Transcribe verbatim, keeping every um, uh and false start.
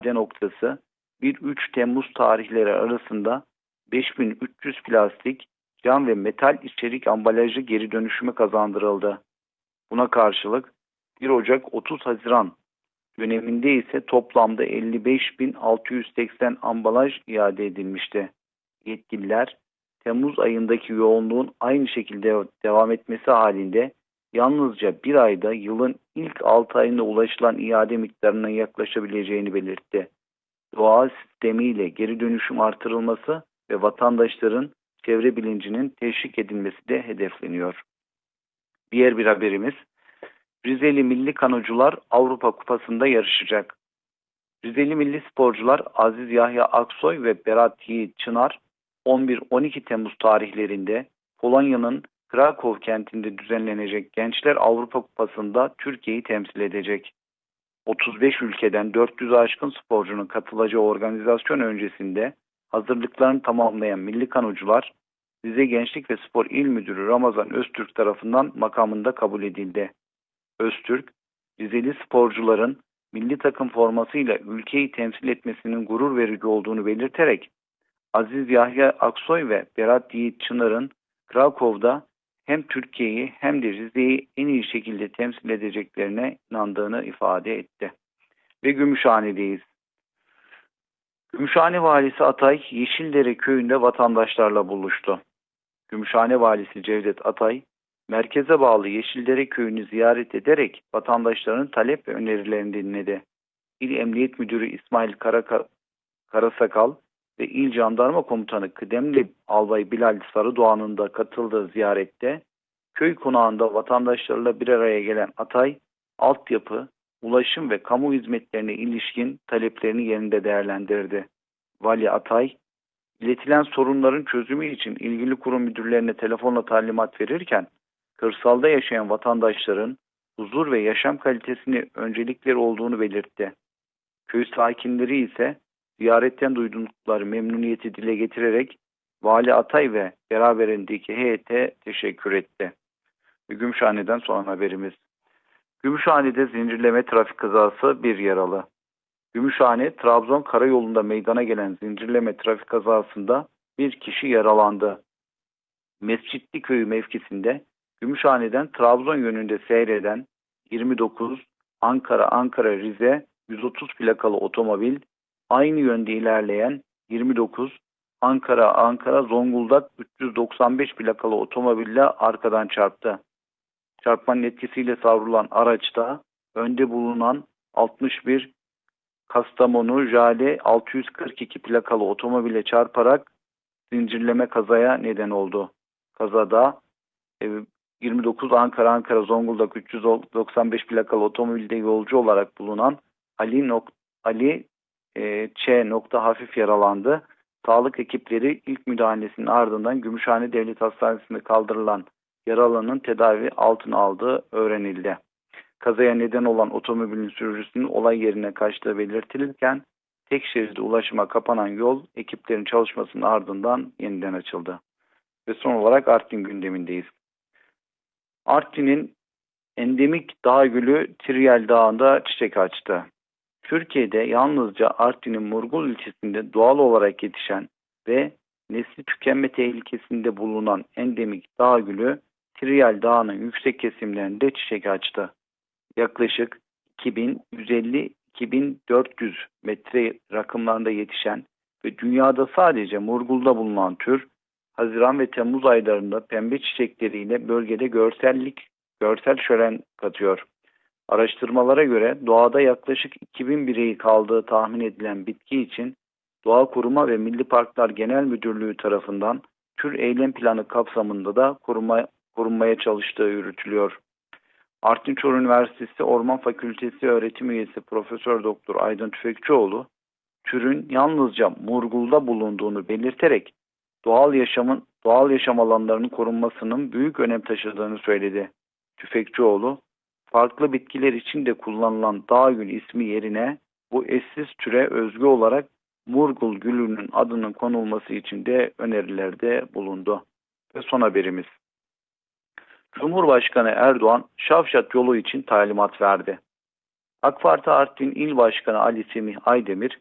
noktası bir üç Temmuz tarihleri arasında beş bin üç yüz plastik, cam ve metal içerik ambalajı geri dönüşüme kazandırıldı. Buna karşılık bir Ocak otuz Haziran döneminde ise toplamda elli beş bin altı yüz seksen ambalaj iade edilmişti. Yetkililer Temmuz ayındaki yoğunluğun aynı şekilde devam etmesi halinde yalnızca bir ayda yılın ilk altı ayında ulaşılan iade miktarına yaklaşabileceğini belirtti. Doğa sistemiyle geri dönüşüm artırılması ve vatandaşların çevre bilincinin teşvik edilmesi de hedefleniyor. Diğer bir haberimiz, Rizeli milli kanocular Avrupa Kupası'nda yarışacak. Rizeli milli sporcular Aziz Yahya Aksoy ve Berat Yiğit Çınar on bir on iki Temmuz tarihlerinde Polonya'nın Krakow kentinde düzenlenecek Gençler Avrupa Kupası'nda Türkiye'yi temsil edecek. otuz beş ülkeden dört yüze aşkın sporcunun katılacağı organizasyon öncesinde hazırlıklarını tamamlayan milli kanocular Rize Gençlik ve Spor İl Müdürü Ramazan Öztürk tarafından makamında kabul edildi. Öztürk, Rizeli sporcuların milli takım formasıyla ülkeyi temsil etmesinin gurur verici olduğunu belirterek Aziz Yahya Aksoy ve Berat Yiğit Çınar'ın Krakow'da hem Türkiye'yi hem de Rize'yi en iyi şekilde temsil edeceklerine inandığını ifade etti. Ve Gümüşhane'deyiz. Gümüşhane Valisi Atay, Yeşildere köyünde vatandaşlarla buluştu. Gümüşhane Valisi Cevdet Atay, merkeze bağlı Yeşildere köyünü ziyaret ederek vatandaşların talep ve önerilerini dinledi. İl Emniyet Müdürü İsmail Karaka, Karasakal ve İl Jandarma Komutanı Kıdemli Albay Bilal Sarıdoğan'ın da katıldığı ziyarette köy konağında vatandaşlarla bir araya gelen Atay, altyapı, ulaşım ve kamu hizmetlerine ilişkin taleplerini yerinde değerlendirdi. Vali Atay, iletilen sorunların çözümü için ilgili kurum müdürlerine telefonla talimat verirken, kırsalda yaşayan vatandaşların huzur ve yaşam kalitesini öncelikleri olduğunu belirtti. Köy sakinleri ise ziyaretten duydukları memnuniyeti dile getirerek Vali Atay ve beraberindeki heyete teşekkür etti. Gümüşhane'den son haberimiz. Gümüşhane'de zincirleme trafik kazası, bir yaralı. Gümüşhane, Trabzon karayolunda meydana gelen zincirleme trafik kazasında bir kişi yaralandı. Mescitli Köyü mevkisinde Gümüşhane'den Trabzon yönünde seyreden yirmi dokuz Ankara Ankara Rize yüz otuz plakalı otomobil aynı yönde ilerleyen yirmi dokuz Ankara Ankara Zonguldak üç yüz doksan beş plakalı otomobille arkadan çarptı. Çarpmanın etkisiyle savrulan araçta önde bulunan altmış bir Kastamonu Jale altı yüz kırk iki plakalı otomobile çarparak zincirleme kazaya neden oldu. Kazada yirmi dokuz Ankara Ankara Zonguldak üç yüz doksan beş plakalı otomobilde yolcu olarak bulunan Ali nok Ali e, Ç. nokta hafif yaralandı. Sağlık ekipleri ilk müdahalesinin ardından Gümüşhane Devlet Hastanesi'nde kaldırılan yaralının tedavi altına aldığı öğrenildi. Kazaya neden olan otomobilin sürücüsünün olay yerine kaçtığı belirtilirken tek şeritli ulaşıma kapanan yol ekiplerin çalışmasının ardından yeniden açıldı. Ve son olarak Artvin gündemindeyiz. Artvin'in endemik dağ gülü Tiryal Dağı'nda çiçek açtı. Türkiye'de yalnızca Artvin'in Murgul ilçesinde doğal olarak yetişen ve nesli tükenme tehlikesinde bulunan endemik dağ gülü Tiryal Dağı'nın yüksek kesimlerinde çiçek açtı. Yaklaşık iki bin yüz elli - iki bin dört yüz metre rakımlarında yetişen ve dünyada sadece Murgul'da bulunan tür, Haziran ve Temmuz aylarında pembe çiçekleriyle bölgede görsellik, görsel şölen katıyor. Araştırmalara göre doğada yaklaşık iki bin bireyi kaldığı tahmin edilen bitki için Doğa Koruma ve Milli Parklar Genel Müdürlüğü tarafından tür eylem planı kapsamında da koruma, korunmaya çalıştığı yürütülüyor. Artvin Çorlu Üniversitesi Orman Fakültesi öğretim üyesi Profesör Doktor Aydın Tüfekçioğlu, türün yalnızca Murgul'da bulunduğunu belirterek doğal yaşamın doğal yaşam alanlarının korunmasının büyük önem taşıdığını söyledi. Tüfekçioğlu, farklı bitkiler için de kullanılan dağ gül ismi yerine bu eşsiz türe özgü olarak Murgul gülünün adının konulması için de önerilerde bulundu. Ve son haberimiz. Cumhurbaşkanı Erdoğan Şavşat yolu için talimat verdi. AK Parti Artvin İl Başkanı Ali Semih Aydemir,